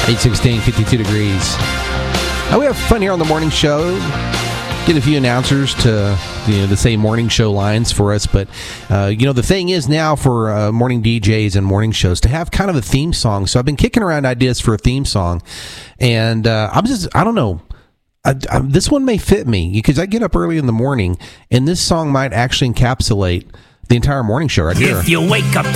8:16, 52 degrees. We have fun here on the morning show. Get a few announcers to say morning show lines for us, but the thing is now for morning DJs and morning shows to have kind of a theme song. So I've been kicking around ideas for a theme song, and I don't know. This one may fit me because I get up early in the morning, and this song might actually encapsulate the entire morning show right here. If you wake up